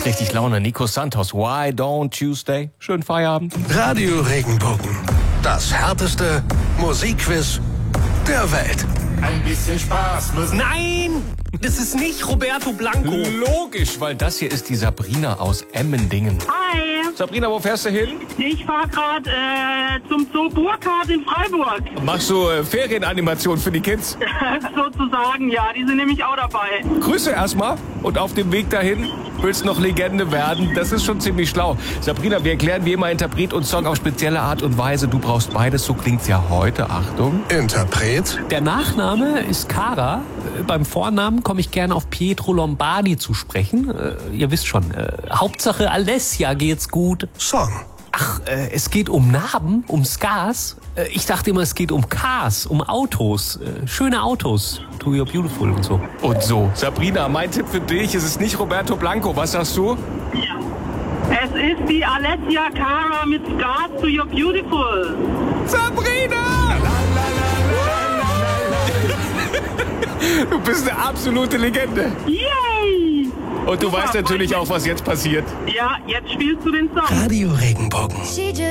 richtig Laune. Nico Santos, Why Don't Tuesday? Schönen Feierabend. Radio Regenbogen. Das härteste Musikquiz der Welt. Ein bisschen Spaß muss... Nein! Das ist nicht Roberto Blanco. Logisch, weil das hier ist die Sabrina aus Emmendingen. Hi, Sabrina, wo fährst du hin? ich fahre gerade zum Zoo Burkhardt in Freiburg. Machst du Ferienanimation für die Kids? Sozusagen, ja, die sind nämlich auch dabei. Grüße erstmal und auf dem Weg dahin willst noch Legende werden. Das ist schon ziemlich schlau. Sabrina, wir erklären wie immer Interpret und Song auf spezielle Art und Weise. Du brauchst beides, so klingt's ja heute. Achtung. Interpret, Der Nachname ist Cara. Beim Vornamen komme ich gerne auf Pietro Lombardi zu sprechen. Ihr wisst schon, Hauptsache Alessia geht's gut. Song. Ach, es geht um Narben, um Scars. Ich dachte immer, es geht um Cars, um Autos. Schöne Autos. To You're Beautiful und so. Und so. Sabrina, mein Tipp für dich, es ist nicht Roberto Blanco. Was sagst du? Ja. Es ist die Alessia Cara mit Scars to You're Beautiful. Sabrina! Du bist eine absolute Legende. Yay! Und du weißt natürlich auch, was jetzt passiert. Ja, jetzt spielst du den Song. Radio Regenbogen.